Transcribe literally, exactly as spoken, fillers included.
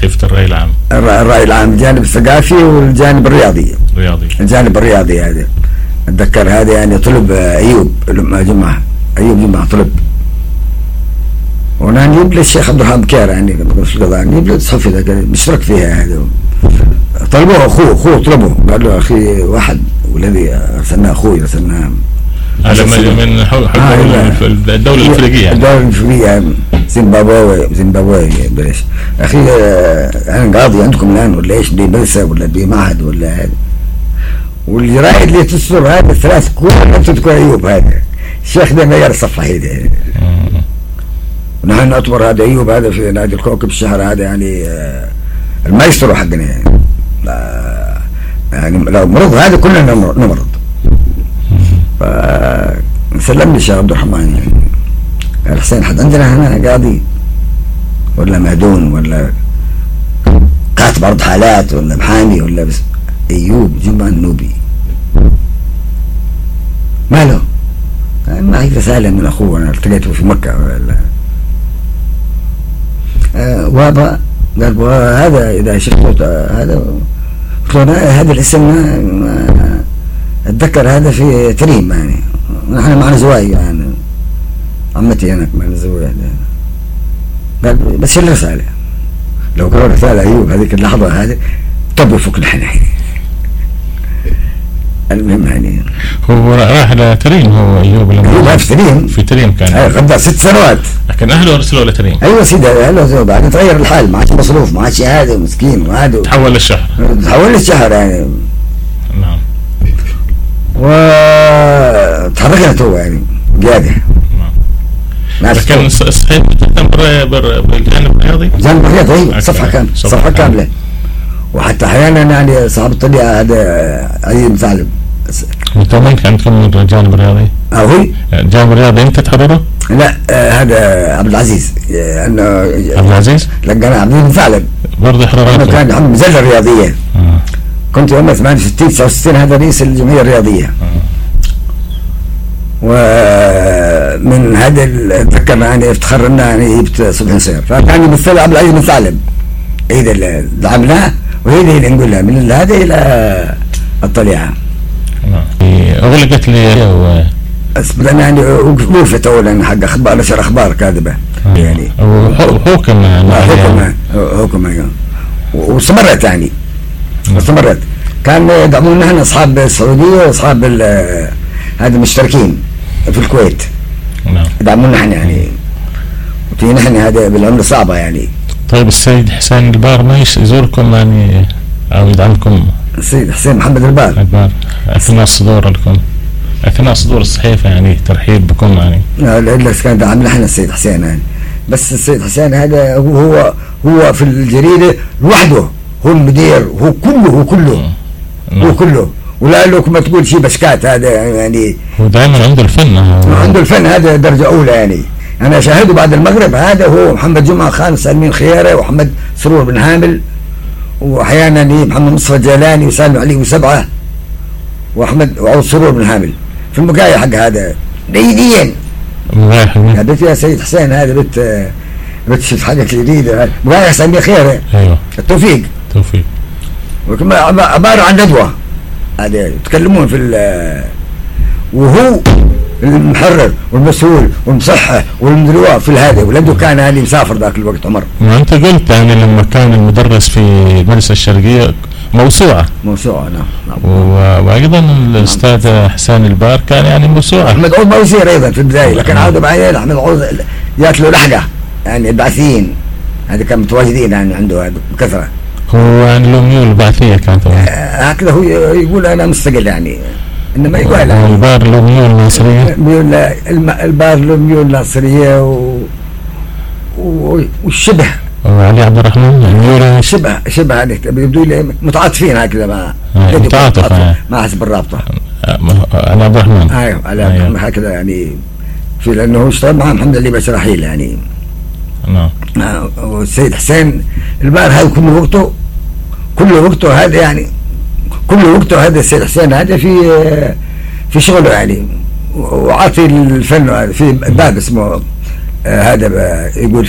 شفت الرأي العام. الرأي العام الجانب الثقافي والجانب الرياضي. رياضي. الجانب الرياضي هذا اتذكر هذا يعني طلب ايوب لما جمعه ايوب جمعه طلب، وانا نجيب للشيخ عبد الرحمن بكير يعني في القضاء نجيب له صحفي ذاك مشترك فيها هذا. طلبوه اخوه اخوه طلبه قال له اخي واحد والذي ارسلناه اخوي ارسلناه هذا من حول الدولة الافريقية. الدولة الافريقية زيمبابوي زيمبابوي بلاش اخي انا قاضي عندكم الان ولا ايش؟ دي مدرسة ولا دي معهد ولا هذا؟ والجرائد اللي تصدر هذا الثلاث كلها تذكر ايوب هذا الشيخ ده ما يعرف الصفحة هذه. ونحن نعتبر هذا ايوب هذا في نادي الكوكب الشهر هذا يعني المايسترو حقنا يعني. يعني لو مرض هذا كلنا نمرض. فسلمني الشيخ عبد الرحمن يعني قال حسين حد عندنا هنا قاضي ولا مهدون ولا كاتب عرض حالات ولا محامي ولا بس ايوب جمعة النوبي ماله؟ قال معي رسالة من اخوه انا التقيته في مكة ولا آه وابا قال هذا اذا شفت هذا قلت له هذا الاسم ما, ما اتذكر هذا في تريم يعني نحن معنا زواج يعني عمتي هناك معنا زواج. قال بس شيل رسالة لو قرأ رسالة ايوب هذيك اللحظة هذه طب يفك نحن المهم يعني هو راح لتريم هو ايوب لما ايوب في تريم في تريم كان ايوه غدا ست سنوات لكن اهله ارسلوه لتريم. ايوه سيدي اهله بعدين تغير الحال ما عادش مصروف ما عادش هذا مسكين وهذا تحول للشهر تحول للشهر يعني. نعم. وتحركنا تو يعني قياده. نعم. لكن صحيح تهتم بالجانب الرياضي؟ الجانب الرياضي ايوه صفحه كامله صفحه كامله. وحتى احيانا يعني صاحب الطليعه هذا عزيز بن ثعلب. انت وين عندكم الجانب الرياضي؟ اه هو الجانب الرياضي انت تحرره؟ لا آه هذا عبد العزيز انه عبد العزيز؟ لا انا عزيز بن ثعلب برضه حرارات كان عم مجله رياضيه. آه. كنت يوم ثمانية وستين تسعة وستين هذا رئيس الجمعيه الرياضيه. آه. ومن هذا اتذكر يعني افتخرنا يعني جبت صبح نصير فكان يمثل عبد العزيز بن ثعلب هيدا اللي دعمناه وهيدا اللي نقول لها من هذا الى الطليعه. اغلقت لي بس بدنا يعني وقفت اولا حق اخبار نشر اخبار كاذبه يعني وحكم حكم حكم يعني واستمرت يعني واستمرت كان يدعمونا نحن اصحاب السعوديه واصحاب هذا مشتركين في الكويت. نعم. يدعمونا نحن يعني وفي نحن هذا بالعمله صعبه يعني. طيب السيد حسين البار ما يزوركم يعني او يدعمكم؟ السيد حسين محمد البار البار اثناء صدور لكم اثناء صدور الصحيفه يعني ترحيب بكم يعني؟ لا الا كان دعمنا احنا السيد حسين يعني. بس السيد حسين هذا هو هو في الجريده لوحده هو المدير هو كله هو كله نعم. هو كله ولا لك ما تقول شيء بشكات هذا يعني هو دائما عنده الفن عنده الفن هذا درجه اولى يعني. انا شاهده بعد المغرب هذا هو محمد جمعه خان سالمين خياره ومحمد سرور بن هامل واحيانا محمد مصطفى جيلاني وسالم علي وسبعه واحمد وعود سرور بن هامل في المقاية حق هذا جيديا. مقاية بيت يا سيد حسين هذا بيت بيت شوف حاجة جديدة مقاية سالمين خياره. ايوه التوفيق توفيق وكما عبارة عن ندوة هذا يتكلمون في وهو المحرر والمسؤول والمصحح والمدير في هذا ولده كان هذه مسافر ذاك الوقت عمر. ما انت قلت يعني لما كان المدرس في المدرسة الشرقية موسوعة موسوعة نعم, نعم. وايضا الاستاذ حسين البار كان يعني موسوعة. احمد عوض ما يصير ايضا في البداية لكن عاد بعدين احمد عوض جات له لحقة يعني البعثيين هذا كان متواجدين يعني عنده هذا بكثرة. هو يعني له ميول البعثية كانت هكذا هو يقول انا مستقل يعني انما يقول البار له ميول ناصريه ميول البار له ميول ناصريه و... و... والشبه وعلي عبد الرحمن ميول شبه شبه يعني يبدو لي متعاطفين هكذا مع متعاطف مع حسب الرابطه علي عبد الرحمن ايوه علي عبد الرحمن هكذا يعني في لانه هو اشتغل مع محمد علي باشا رحيل يعني. نعم. والسيد حسين البار هذا كل وقته كل وقته هذا يعني كل وقته هذا السيد حسين هذا في في شغله يعني وعاطي الفن في باب اسمه هذا يقول